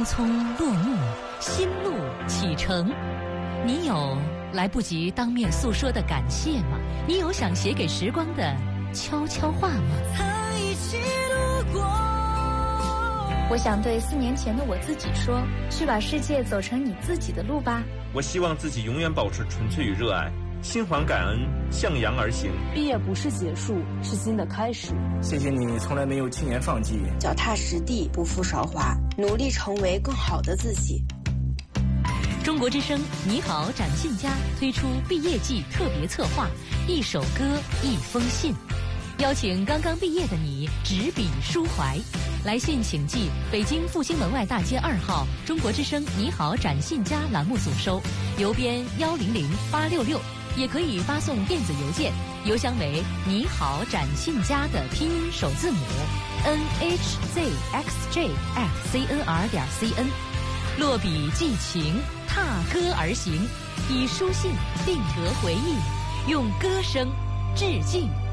匆落幕，新路启程。你有来不及当面诉说的感谢吗？你有想写给时光的悄悄话吗？ 曾一起路过。 我想对4年前的我自己说，去把世界走成你自己的路吧。 我希望自己永远保持纯粹与热爱，心怀感恩，向阳而行。 毕业不是结束，是新的开始。 谢谢你从来没有轻言放弃， 脚踏实地，不负韶华，努力成为更好的自己。 中国之声你好展信佳推出毕业季特别策划，一首歌一封信，邀请刚刚毕业的你执笔抒怀。来信请寄北京复兴门外大街2号中国之声你好展信佳栏目组收，邮编100866，也可以发送电子邮件，邮箱为你好展信佳的拼音首字母 nhzxj@cnr.cn。落笔寄情，踏歌而行，以书信定格回忆，用歌声致敬